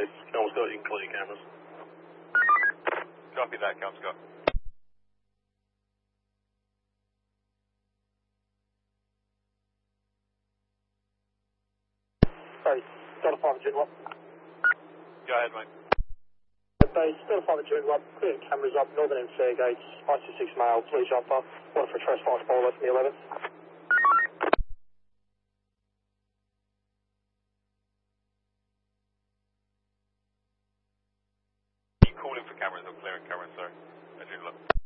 East. Kelm Scott, you can clear your cameras. Copy that, Kelm Scott. Sorry, Delta 5 at June 1. Go ahead, mate. Base, Delta 5 at June 1, clear cameras up, Northern end fair gates, I-26 mail, blue jumper, one for a trespass ball left in the 11th. Are you calling for cameras or clearing cameras, sorry? I didn't look.